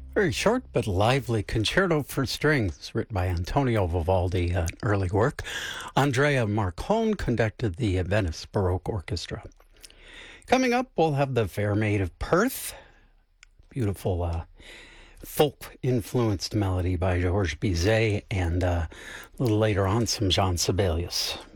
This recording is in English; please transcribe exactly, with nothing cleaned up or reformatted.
Very short but lively concerto for strings, written by Antonio Vivaldi, uh, early work. Andrea Marcon conducted the Venice Baroque Orchestra. Coming up, we'll have the Fair Maid of Perth, beautiful uh, folk-influenced melody by Georges Bizet, and uh, a little later on, some Jean Sibelius.